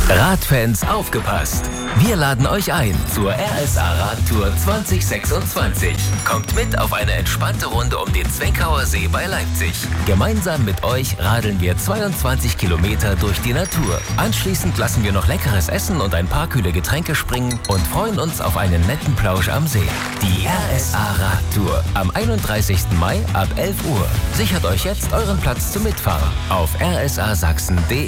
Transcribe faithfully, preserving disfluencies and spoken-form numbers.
Radfans aufgepasst! Wir laden euch ein zur R S A Radtour zwanzig sechsundzwanzig. Kommt mit auf eine entspannte Runde um den Zweckauer See bei Leipzig. Gemeinsam mit euch radeln wir zweiundzwanzig Kilometer durch die Natur. Anschließend lassen wir noch leckeres Essen und ein paar kühle Getränke springen und freuen uns auf einen netten Plausch am See. Die R S A Radtour am einunddreißigsten Mai ab elf Uhr. Sichert euch jetzt euren Platz zum Mitfahren auf r s a sachsen punkt d e.